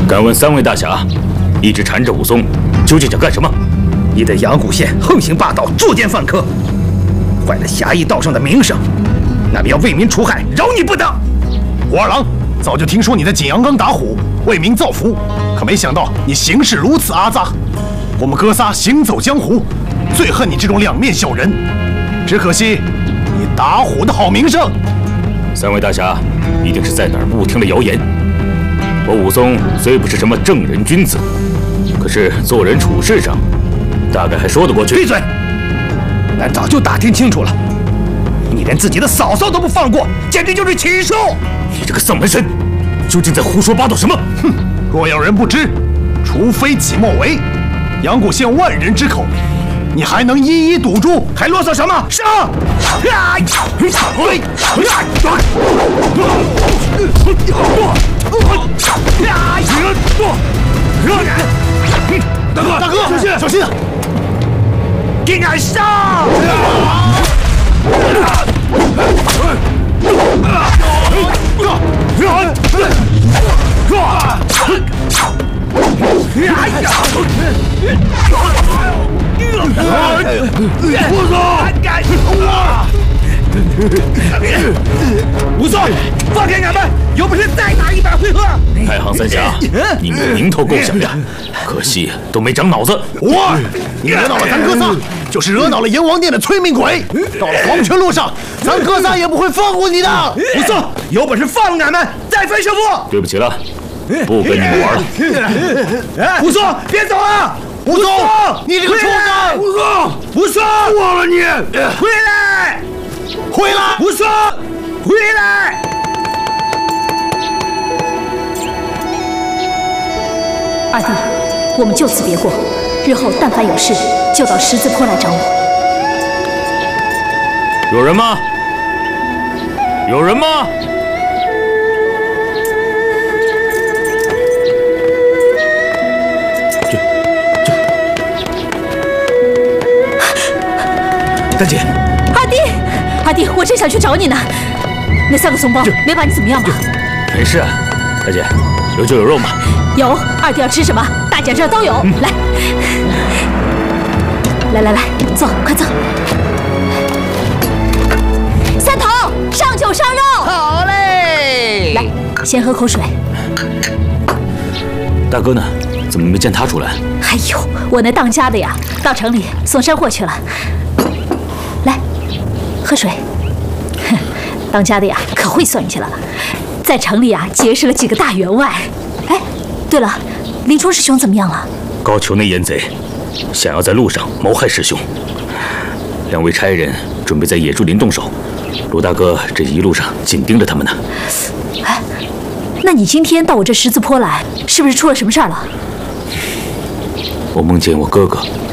敢问3位大侠，一直缠着武松，究竟想干什么？ 你在阳谷县横行霸道，作奸犯科，坏了侠义道上的名声，那便要为民除害，饶你不得！ 武二郎，早就听说你在景阳冈打虎，为民造福，可没想到你行事如此阿杂。我们哥仨行走江湖，最恨你这种两面小人。只可惜你打虎的好名声。 3位大侠一定是在哪儿误听了谣言。我武松虽不是什么正人君子，可是做人处事上，大概还说得过去。 闭嘴！俺早就打听清楚了，你连自己的嫂嫂都不放过，简直就是禽兽！ 你这个丧门神，究竟在胡说八道什么？ 哼！若有人不知，除非己莫为。阳谷县万人之口，你还能一一堵住？ 还啰嗦什么？上！ 大哥，小心！小心！ 给俺上！武松，放开俺们！有本事再打100回合！ 太行3侠，你们名头够响呀，可惜都没长脑子。 你惹恼了咱哥仨，就是惹恼了阎王殿的催命鬼。到了黄泉路上，咱哥仨也不会放过你的。 武松，有本事放了俺们，再分胜负！ 对不起了，不跟你们玩了。 武松，别走啊！ 武松，你这个畜生！ 武松， 忘了你！ 回来！ 回来！ 武松，回来！ 二弟，我们就此别过，日后但凡有事，就到十字坡来找我。 有人吗？有人吗？ 大姐， 二弟，我正想去找你呢。那3个怂包没把你怎么样吧？ 没事，大姐，有酒有肉吗？ 有。二弟要吃什么？大姐这儿都有。来，坐，快坐。3头，上酒上肉。 好嘞。 来，先喝口水。 大哥呢？怎么没见他出来？ 哎呦，我那当家的呀，到城里送山货去了。来，喝水。当家的呀，可会算计了，在城里啊结识了几个大员外。哎，对了，林冲师兄怎么样了？ 高俅那淫贼想要在路上谋害师兄，2位差人准备在野猪林动手，卢大哥这一路上紧盯着他们呢。 哎，那你今天到我这十字坡来，是不是出了什么事儿了？ 我梦见我哥哥